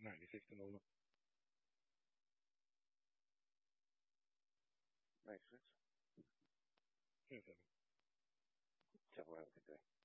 Nej, det sista nollor. Nej, precis. Helt enkelt. Kanske jag vet inte.